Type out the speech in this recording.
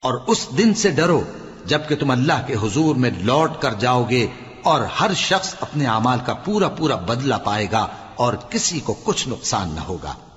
और उस दिन से डरो जबकि तुम अल्लाह के हुजूर में लौट कर जाओगे और हर शख्स अपने अमाल का पूरा पूरा बदला पाएगा और किसी को कुछ नुकसान न होगा।